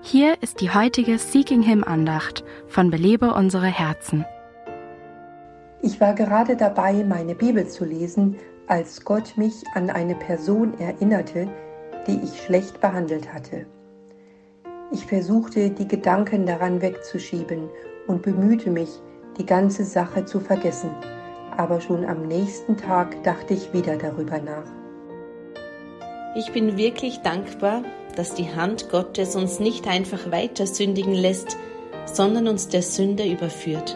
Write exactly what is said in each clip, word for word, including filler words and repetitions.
Hier ist die heutige Seeking Him Andacht von Belebe unsere Herzen. Ich war gerade dabei, meine Bibel zu lesen, als Gott mich an eine Person erinnerte, die ich schlecht behandelt hatte. Ich versuchte, die Gedanken daran wegzuschieben und bemühte mich, die ganze Sache zu vergessen. Aber schon am nächsten Tag dachte ich wieder darüber nach. Ich bin wirklich dankbar, dass die Hand Gottes uns nicht einfach weiter sündigen lässt, sondern uns der Sünde überführt.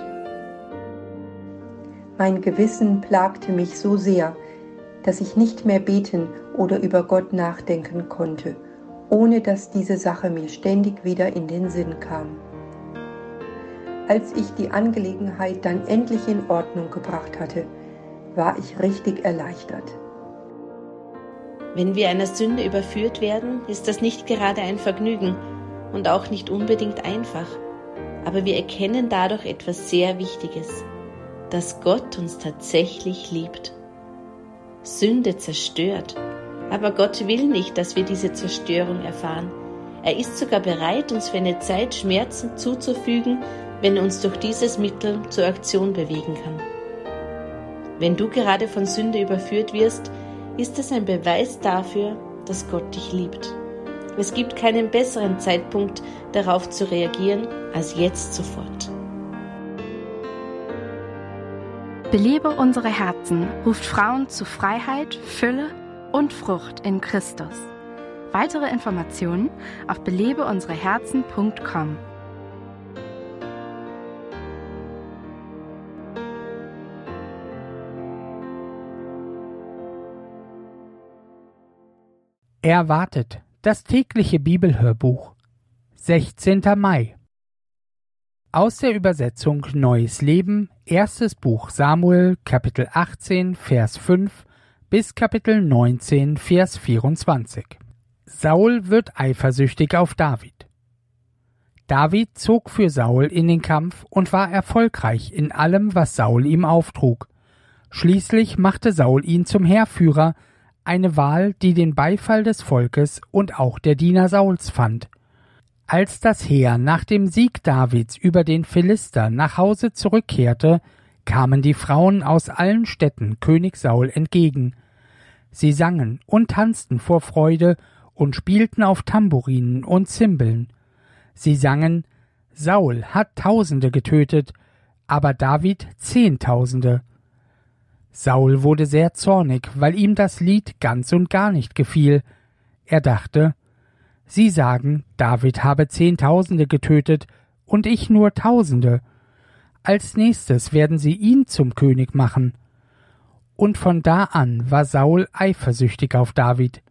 Mein Gewissen plagte mich so sehr, dass ich nicht mehr beten oder über Gott nachdenken konnte, ohne dass diese Sache mir ständig wieder in den Sinn kam. Als ich die Angelegenheit dann endlich in Ordnung gebracht hatte, war ich richtig erleichtert. Wenn wir einer Sünde überführt werden, ist das nicht gerade ein Vergnügen und auch nicht unbedingt einfach. Aber wir erkennen dadurch etwas sehr Wichtiges, dass Gott uns tatsächlich liebt. Sünde zerstört, aber Gott will nicht, dass wir diese Zerstörung erfahren. Er ist sogar bereit, uns für eine Zeit Schmerzen zuzufügen, wenn er uns durch dieses Mittel zur Aktion bewegen kann. Wenn du gerade von Sünde überführt wirst, ist es ein Beweis dafür, dass Gott dich liebt. Es gibt keinen besseren Zeitpunkt, darauf zu reagieren, als jetzt sofort. Belebe unsere Herzen ruft Frauen zu Freiheit, Fülle und Frucht in Christus. Weitere Informationen auf belebe unsere herzen punkt com. Erwartet, das tägliche Bibelhörbuch, sechzehnter Mai. Aus der Übersetzung Neues Leben, erstes Buch Samuel, Kapitel achtzehn, Vers fünf bis Kapitel neunzehn, Vers vierundzwanzig. Saul wird eifersüchtig auf David. David zog für Saul in den Kampf und war erfolgreich in allem, was Saul ihm auftrug. Schließlich machte Saul ihn zum Heerführer, eine Wahl, die den Beifall des Volkes und auch der Diener Sauls fand. Als das Heer nach dem Sieg Davids über den Philister nach Hause zurückkehrte, kamen die Frauen aus allen Städten König Saul entgegen. Sie sangen und tanzten vor Freude und spielten auf Tamburinen und Zimbeln. Sie sangen: Saul hat Tausende getötet, aber David Zehntausende. Saul wurde sehr zornig, weil ihm das Lied ganz und gar nicht gefiel. Er dachte: Sie sagen, David habe Zehntausende getötet und ich nur Tausende. Als nächstes werden sie ihn zum König machen. Und von da an war Saul eifersüchtig auf David.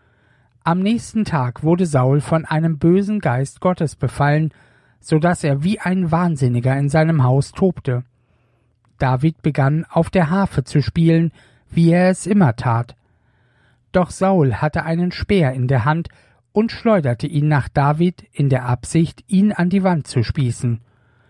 Am nächsten Tag wurde Saul von einem bösen Geist Gottes befallen, so dass er wie ein Wahnsinniger in seinem Haus tobte. David begann auf der Harfe zu spielen, wie er es immer tat. Doch Saul hatte einen Speer in der Hand und schleuderte ihn nach David in der Absicht, ihn an die Wand zu spießen.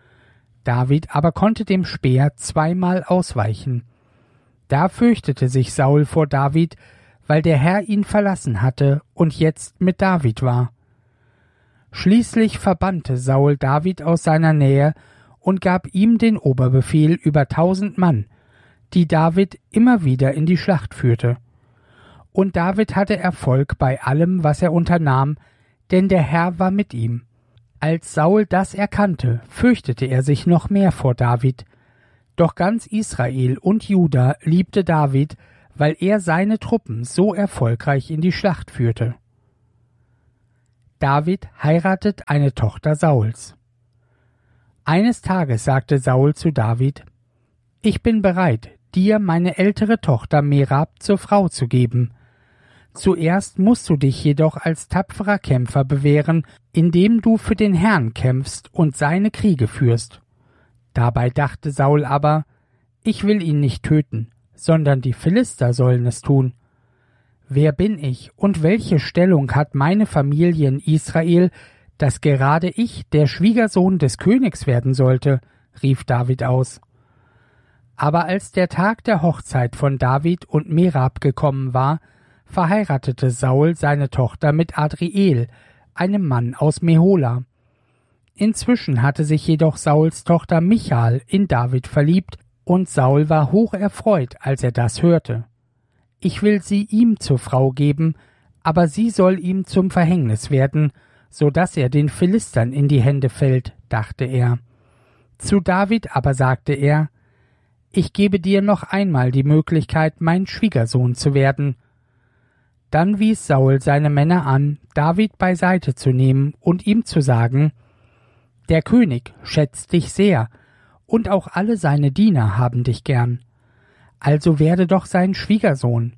David aber konnte dem Speer zweimal ausweichen. Da fürchtete sich Saul vor David, weil der Herr ihn verlassen hatte und jetzt mit David war. Schließlich verbannte Saul David aus seiner Nähe und gab ihm den Oberbefehl über tausend Mann, die David immer wieder in die Schlacht führte. Und David hatte Erfolg bei allem, was er unternahm, denn der Herr war mit ihm. Als Saul das erkannte, fürchtete er sich noch mehr vor David. Doch ganz Israel und Juda liebte David, weil er seine Truppen so erfolgreich in die Schlacht führte. David heiratet eine Tochter Sauls. Eines Tages sagte Saul zu David: Ich bin bereit, dir meine ältere Tochter Merab zur Frau zu geben. Zuerst musst du dich jedoch als tapferer Kämpfer bewähren, indem du für den Herrn kämpfst und seine Kriege führst. Dabei dachte Saul aber: Ich will ihn nicht töten, sondern die Philister sollen es tun. Wer bin ich und welche Stellung hat meine Familie in Israel, dass gerade ich der Schwiegersohn des Königs werden sollte, rief David aus. Aber als der Tag der Hochzeit von David und Merab gekommen war, verheiratete Saul seine Tochter mit Adriel, einem Mann aus Mehola. Inzwischen hatte sich jedoch Sauls Tochter Michal in David verliebt, und Saul war hoch erfreut, als er das hörte. »Ich will sie ihm zur Frau geben, aber sie soll ihm zum Verhängnis werden, so dass er den Philistern in die Hände fällt«, dachte er. Zu David aber sagte er: »Ich gebe dir noch einmal die Möglichkeit, mein Schwiegersohn zu werden.« Dann wies Saul seine Männer an, David beiseite zu nehmen und ihm zu sagen: »Der König schätzt dich sehr, und auch alle seine Diener haben dich gern. Also werde doch sein Schwiegersohn.«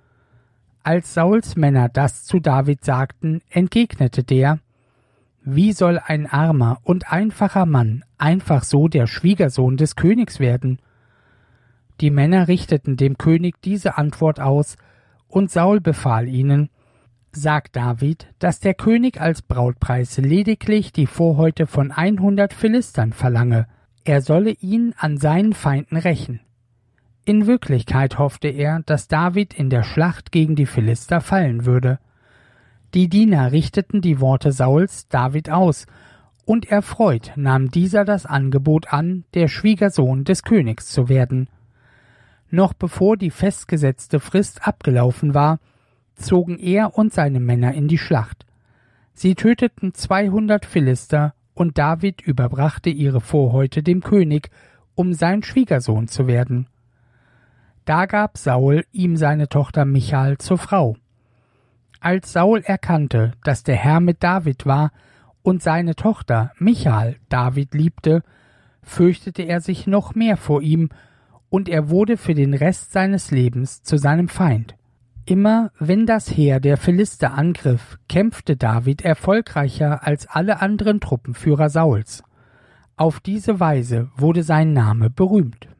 Als Sauls Männer das zu David sagten, entgegnete der: »Wie soll ein armer und einfacher Mann einfach so der Schwiegersohn des Königs werden?« Die Männer richteten dem König diese Antwort aus, und Saul befahl ihnen: »Sagt David, dass der König als Brautpreis lediglich die Vorhäute von hundert Philistern verlange. Er solle ihn an seinen Feinden rächen.« In Wirklichkeit hoffte er, dass David in der Schlacht gegen die Philister fallen würde. Die Diener richteten die Worte Sauls David aus, und erfreut nahm dieser das Angebot an, der Schwiegersohn des Königs zu werden. Noch bevor die festgesetzte Frist abgelaufen war, zogen er und seine Männer in die Schlacht. Sie töteten zweihundert Philister, und David überbrachte ihre Vorhäute dem König, um sein Schwiegersohn zu werden. Da gab Saul ihm seine Tochter Michal zur Frau. Als Saul erkannte, dass der Herr mit David war und seine Tochter Michal David liebte, fürchtete er sich noch mehr vor ihm, und er wurde für den Rest seines Lebens zu seinem Feind. Immer wenn das Heer der Philister angriff, kämpfte David erfolgreicher als alle anderen Truppenführer Sauls. Auf diese Weise wurde sein Name berühmt.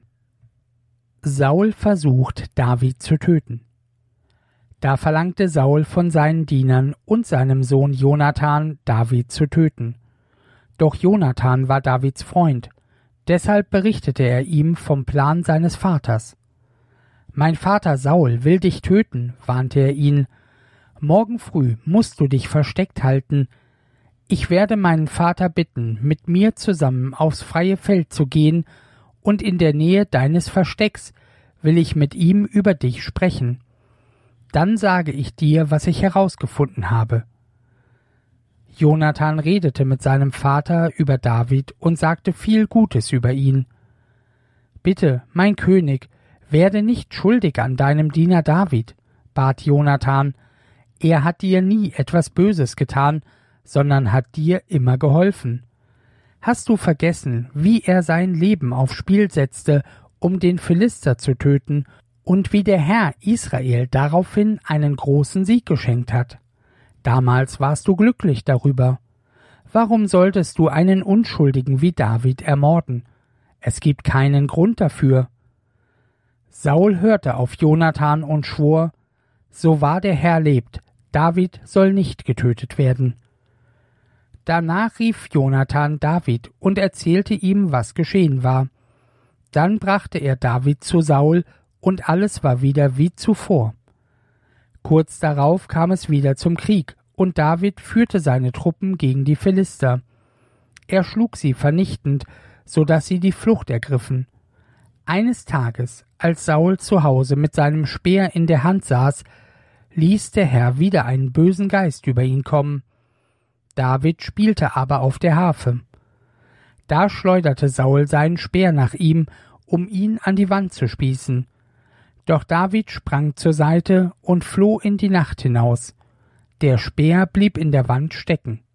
Saul versucht, David zu töten. Da verlangte Saul von seinen Dienern und seinem Sohn Jonathan, David zu töten. Doch Jonathan war Davids Freund, deshalb berichtete er ihm vom Plan seines Vaters. »Mein Vater Saul will dich töten«, warnte er ihn. »Morgen früh musst du dich versteckt halten. Ich werde meinen Vater bitten, mit mir zusammen aufs freie Feld zu gehen, und in der Nähe deines Verstecks will ich mit ihm über dich sprechen. Dann sage ich dir, was ich herausgefunden habe.« Jonathan redete mit seinem Vater über David und sagte viel Gutes über ihn. »Bitte, mein König, werde nicht schuldig an deinem Diener David«, bat Jonathan. »Er hat dir nie etwas Böses getan, sondern hat dir immer geholfen. Hast du vergessen, wie er sein Leben aufs Spiel setzte, um den Philister zu töten, und wie der Herr Israel daraufhin einen großen Sieg geschenkt hat? Damals warst du glücklich darüber. Warum solltest du einen Unschuldigen wie David ermorden? Es gibt keinen Grund dafür.« Saul hörte auf Jonathan und schwor: »So wahr der Herr lebt, David soll nicht getötet werden.« Danach rief Jonathan David und erzählte ihm, was geschehen war. Dann brachte er David zu Saul, und alles war wieder wie zuvor. Kurz darauf kam es wieder zum Krieg, und David führte seine Truppen gegen die Philister. Er schlug sie vernichtend, so dass sie die Flucht ergriffen. Eines Tages, als Saul zu Hause mit seinem Speer in der Hand saß, ließ der Herr wieder einen bösen Geist über ihn kommen. David spielte aber auf der Harfe. Da schleuderte Saul seinen Speer nach ihm, um ihn an die Wand zu spießen. Doch David sprang zur Seite und floh in die Nacht hinaus. Der Speer blieb in der Wand stecken.